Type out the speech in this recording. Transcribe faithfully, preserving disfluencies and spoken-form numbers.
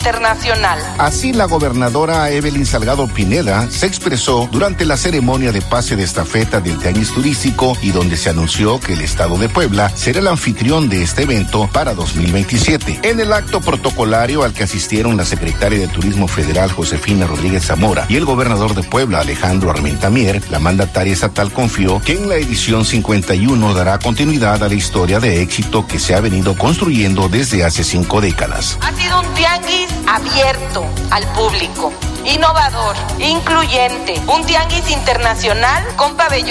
internacional. Así, la gobernadora Evelyn Salgado Pineda se expresó durante la ceremonia de pase de estafeta del Tianguis Turístico y donde se anunció que el estado de Puebla será el anfitrión de este evento para dos mil veintisiete. En el acto protocolario al que asistieron la secretaria de Turismo Federal Josefina Rodríguez Zamora y el gobernador de Puebla Alejandro Armenta Mier, la mandataria estatal confió que en la edición cincuenta y uno dará continuidad a la historia de éxito que se ha venido construyendo desde hace cinco décadas. Ha sido un tianguis abierto al público, innovador, incluyente, un tianguis internacional con pabellón